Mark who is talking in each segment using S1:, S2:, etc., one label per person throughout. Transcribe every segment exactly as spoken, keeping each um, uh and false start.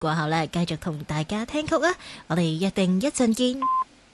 S1: 過後呢，繼續同大家聽曲啊！我哋約定一陣見。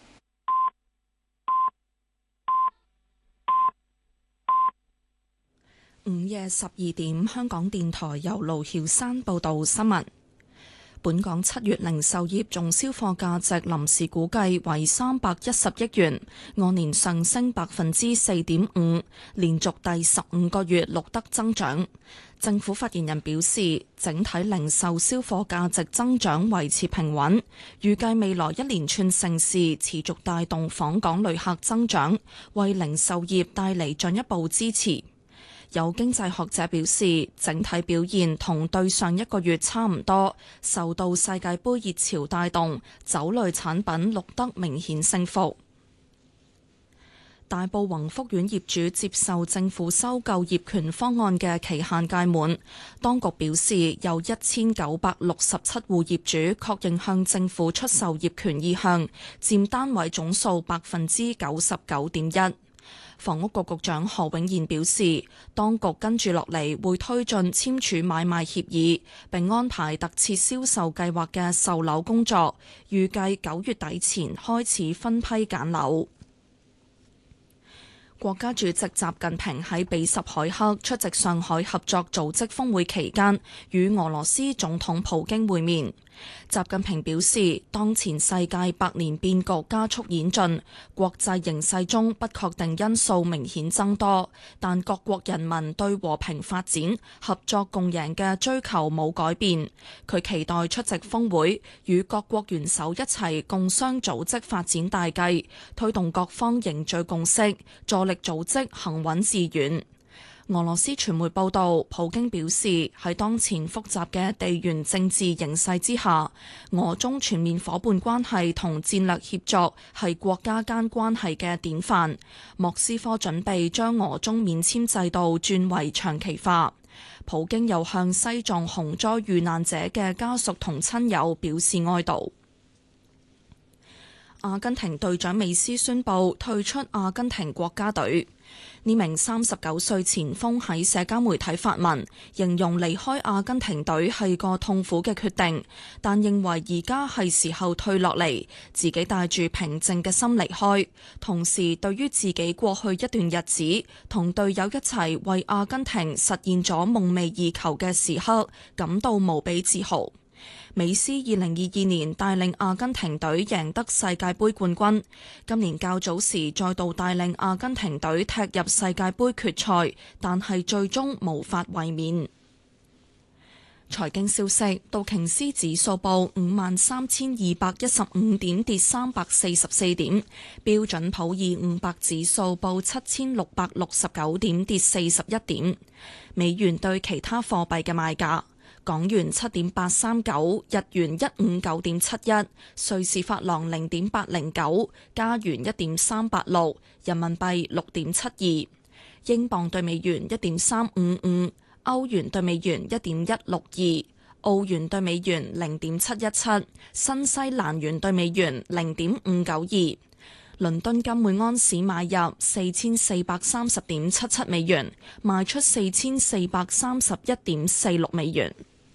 S2: 午夜十二點，香港電台由盧曉山報道新聞。本港七月零售業總銷貨價值臨時估計為三百一十億元，按年上升百分之四點五，連續第十五個月錄得增長。政府發言人表示，整體零售銷貨價值增長維持平穩，預計未來一連串盛事持續帶動訪港旅客增長，為零售業帶嚟進一步支持。有經濟學者表示，整體表現同對上一個月差唔多，受到世界盃熱潮帶動，酒類產品錄得明顯升幅。大埔宏福苑業主接受政府收購業權方案嘅期限屆滿，當局表示有一千九百六十七戶業主確認向政府出售業權意向，佔單位總數百分之九十九點一。房屋局局長何永賢表示，當局跟住落嚟會推進簽署買賣協議，並安排特設銷售計劃嘅售樓工作，預計九月底前開始分批揀樓。國家主席習近平喺比什凱克出席上海合作組織峰會期間，與俄羅斯總統普京會面。習近平表示，當前世界百年變局加速演進，國際形勢中不確定因素明顯增多，但各國人民對和平發展、合作共贏嘅追求冇改變。佢期待出席峰會，與各國元首一齊共商組織發展大計，推動各方凝聚共識，助力組織行穩致遠。俄羅斯傳媒報道，普京表示喺當前複雜嘅地緣政治形勢之下，俄中全面夥伴關係同戰略協作係國家間關係嘅典範。莫斯科準備將俄中免簽制度轉為長期化。普京又向西藏洪災遇難者嘅家屬同親友表示哀悼。阿根廷隊長美斯宣布退出阿根廷國家隊。呢名三十九歲前鋒喺社交媒體發文，形容離開阿根廷隊係個痛苦嘅決定，但認為而家係時候退落嚟，自己帶住平靜嘅心離開。同時，對於自己過去一段日子同隊友一齊為阿根廷實現咗夢寐以求嘅時刻，感到無比自豪。美斯二零二二年帶領阿根廷隊贏得世界盃冠軍，今年較早時再度帶領阿根廷隊踢入世界盃決賽，但係最終無法衛冕。財經消息，道瓊斯指數報五萬三千二百一十五點，跌三百四十四點；標準普爾五百指數報七千六百六十九點，跌四十一點。美元對其他貨幣嘅賣價。港元七點八三九，日元一五九點七一，瑞士法郎零點八零九，加元一點三八六，人民幣六點七二，英鎊對美元一點三五五，歐元對美元一點一六二，澳元對美元零點七一七，新西蘭元對美元零點五九二。倫敦金每安士買入四千四百三十點七七美元，賣出四千四百三十一點四六美元。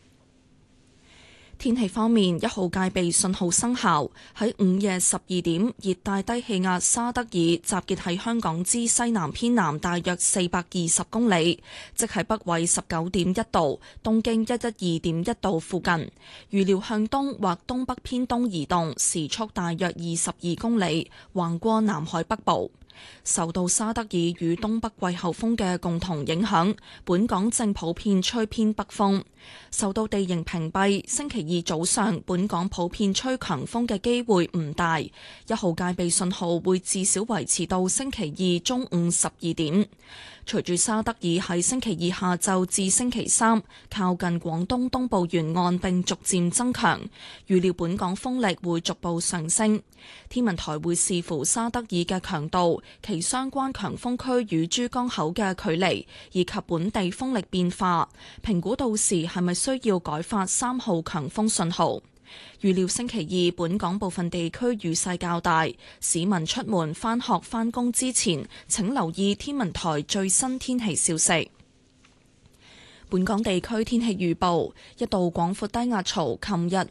S2: 天氣方面，一號戒備信號生效。喺午夜十二點，熱帶低氣壓沙德爾集結喺香港之西南偏南大約四百二十公里，即係北緯十九點一度、東經一一二點一度附近。預料向東或東北偏東移動，時速大約二十二公里，橫過南海北部。受到沙德爾與東北季候風嘅共同影響，本港正普遍吹偏北風。受到地形屏蔽，星期二早上本港普遍吹強風嘅機會唔大，一號戒備信號會至少維持到星期二中午十二點。隨住沙德爾喺星期二下晝至星期三靠近廣東東部沿岸並逐漸增強，預料本港風力會逐步上升。天文台會視乎沙德爾嘅強度、其相關強風區與珠江口嘅距離以及本地風力變化，評估到時係咪需要改發三號強風信號。預料星期二本港部分地區雨勢較大，市民出門返學返工之前請留意天文台最新天氣消息。 本港地區天氣預報，一道廣闊低壓槽琴日